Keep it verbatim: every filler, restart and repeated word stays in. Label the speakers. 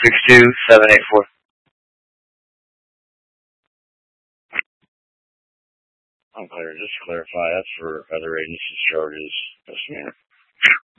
Speaker 1: Six two seven eight four. Unclear. Just to clarify, that's for other agency charges. Yes, ma'am.